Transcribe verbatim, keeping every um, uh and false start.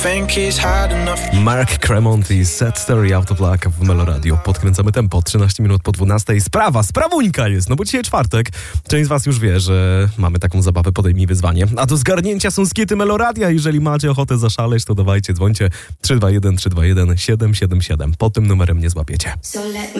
Mark Cremont i Set Story Out of Luck w Meloradio. Podkręcamy tempo, trzynaście minut po dwunastej. Sprawa, sprawuńka jest, no bo dzisiaj czwartek. Część z was już wie, że mamy taką zabawę, podejmij wyzwanie. A do zgarnięcia są skity Meloradia. Jeżeli macie ochotę zaszaleć, to dawajcie, dzwońcie trzy dwa jeden trzy dwa jeden siedem siedem siedem. Pod tym numerem nie złapiecie.